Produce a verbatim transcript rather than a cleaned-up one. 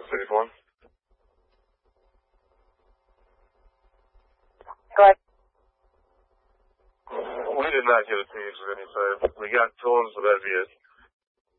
sixty-four. Go ahead. We did not get a T H as any side. We got tones, but that'd be it.